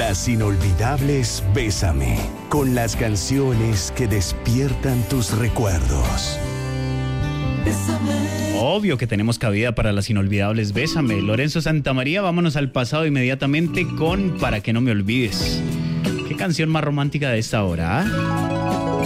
Las inolvidables Bésame, con las canciones que despiertan tus recuerdos. Obvio que tenemos cabida para las inolvidables Bésame. Lorenzo Santamaría, vámonos al pasado inmediatamente con Para que no me olvides. ¿Qué canción más romántica de esta hora?